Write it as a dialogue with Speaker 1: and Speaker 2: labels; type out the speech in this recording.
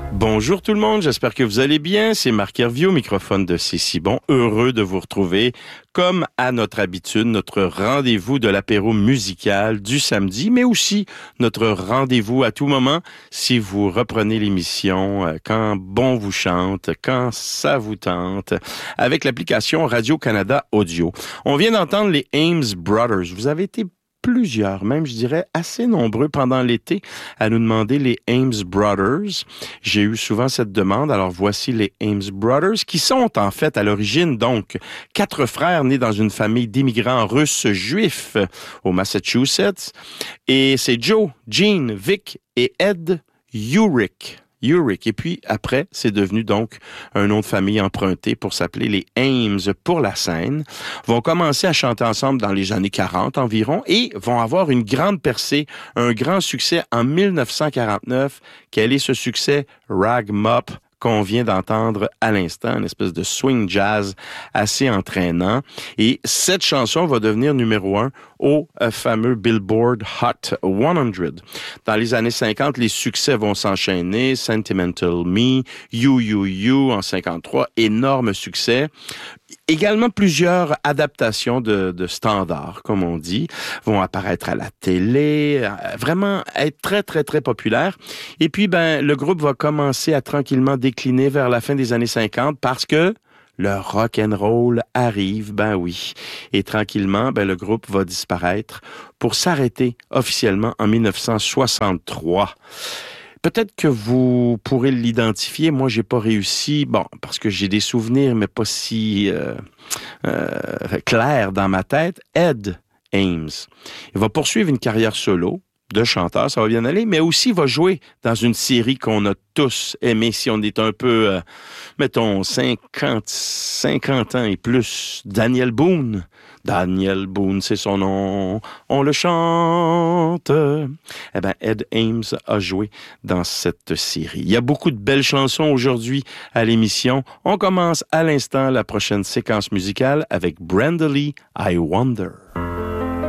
Speaker 1: Bonjour tout le monde, j'espère que vous allez bien. C'est Marc Hervieux au microphone de C'est si bon. Heureux de vous retrouver, comme à notre habitude, notre rendez-vous de l'apéro musical du samedi, mais aussi notre rendez-vous à tout moment si vous reprenez l'émission quand bon vous chante, quand ça vous tente, avec l'application Radio-Canada Audio. On vient d'entendre les Ames Brothers. Vous avez été plusieurs, même je dirais assez nombreux pendant l'été à nous demander les Ames Brothers. J'ai eu souvent cette demande, alors voici les Ames Brothers qui sont en fait à l'origine donc 4 frères nés dans une famille d'immigrants russes juifs au Massachusetts et c'est Joe, Gene, Vic et Ed Urick. Et puis après, c'est devenu donc un nom de famille emprunté pour s'appeler les Ames pour la scène. Vont commencer à chanter ensemble dans les années 40 environ et vont avoir une grande percée, un grand succès en 1949. Quel est ce succès? Rag Mop, qu'on vient d'entendre à l'instant, une espèce de swing jazz assez entraînant. Et cette chanson va devenir numéro 1 au fameux Billboard Hot 100. Dans les années 50, les succès vont s'enchaîner. Sentimental Me, You en 53, énorme succès. Également, plusieurs adaptations de standards, comme on dit, vont apparaître à la télé, vraiment être très, très, très populaires. Et puis, le groupe va commencer à tranquillement décliner vers la fin des années 50 parce que le rock and roll arrive, oui. Et tranquillement, le groupe va disparaître pour s'arrêter officiellement en 1963. Peut-être que vous pourrez l'identifier. Moi, j'ai pas réussi, parce que j'ai des souvenirs, mais pas si clairs dans ma tête. Ed Ames. Il va poursuivre une carrière solo de chanteur, ça va bien aller, mais aussi il va jouer dans une série qu'on a tous aimée, si on est un peu, mettons, 50 ans et plus. Daniel Boone, c'est son nom. On le chante. Ed Ames a joué dans cette série. Il y a beaucoup de belles chansons aujourd'hui à l'émission. On commence à l'instant la prochaine séquence musicale avec Brenda Lee, I Wonder.